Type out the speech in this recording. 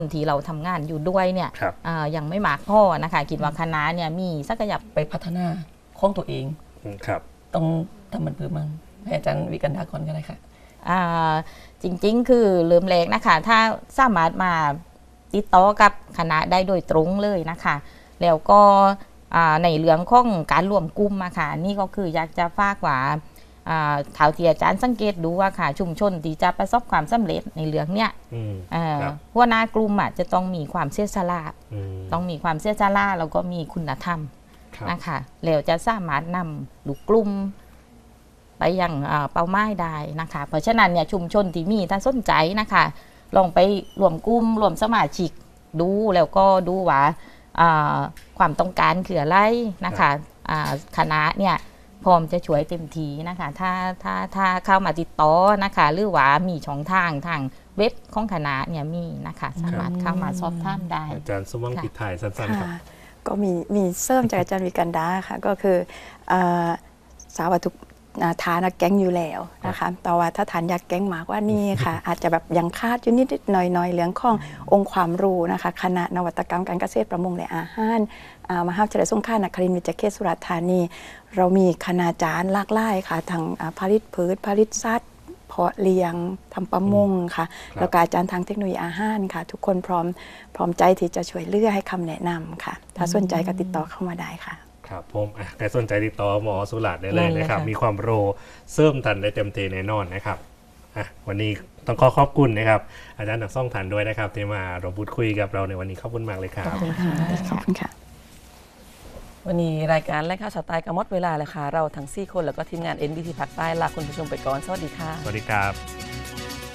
ที่เราทำงานอยู่ด้วยเนี่ยยังไม่มากพอนะคะคิดว่าคณะเนี่ยมีศักยภาพไปพัฒนาของตัวเองครับต้องทำมันเพิ่มมั้งให้อาจารย์วิกันดาก่อนก็ได้ค่ะจริงๆคือเริ่มแรกนะคะถ้าสามารถมาติดต่อกับคณะได้โดยตรงเลยนะคะแล้วก็ในเรื่องของการรวมกลุ่มค่ะนี่ก็คืออยากจะฝากว่าเท่าที่อาจารย์สังเกตดูว่าค่ะชุมชนที่จะประสบความสำเร็จในเรื่องเนี้ยหัวหน้ากลุ่มจะต้องมีความเสียสละต้องมีความเสียสละแล้วก็มีคุณธรรมนะคะแล้วจะสามารถนำลูกกลุ่มไปยังเป้าหมายได้นะคะเพราะฉะนั้นเนี่ยชุมชนที่มีถ้าสนใจนะคะลองไปรวมกลุ่มรวมสมาชิกดูแล้วก็ดูว่าความต้องการคืออะไรนะคะคณะเนี่ยพร้อมจะช่วยเต็มทีนะคะถ้าเข้ามาติดต่อนะคะหรือว่ามีช่องทางเว็บของคณะเนี่ยมีนะคะสามารถเข้ามาสอบถามได้อาจารย์สมหวังปิดท้ายสั้นๆครับก็มีเสริมจากอาจารย์วิกันดาค่ะก็คือสาวทุกทานแก๊งอยู่แล้วนะคะแต่ว่าถ้าทานอยากแก๊งมากว่านี่ค่ะอาจจะแบบยังคาดอยู่นิดๆหน่อยๆเรื่องขององค์ความรู้นะคะคณะนวัตกรรมการเกษตรประมงและอาหารมหาวิทยาลัยสงขลานครินทร์วิจัยเขตสุราษฎร์ธานีเรามีคณาจารย์หลากหลายค่ะทางผลิตพืชผลิตสัตว์เพาะเลี้ยงทำประมงค่ะแล้วก็อาจารย์ทางเทคโนโลยีอาหารค่ะทุกคนพร้อมใจที่จะช่วยเหลือให้คำแนะนำค่ะถ้าสนใจก็ติดต่อเข้ามาได้ค่ะครับผมใครสนใจติดต่อหมอสุรัตน์ได้เลยนะครับมีความรู้เสริมทันได้เต็มที่แน่นอนนะครับวันนี้ต้องขอบคุณนะครับอาจารย์ทั้งสองท่านด้วยนะครับที่มาร่วมพูดคุยกับเราในวันนี้ขอบคุณมากเลยครับขอบคุณค่ะวันนี้รายการและข่าวสไตล์กระมดเวลาเลยค่ะเราทั้ง4คนแล้วก็ทีมงาน NBT ภาคใต้ลาคุณผู้ชมไปก่อนสวัสดีค่ะสวัสดีครับ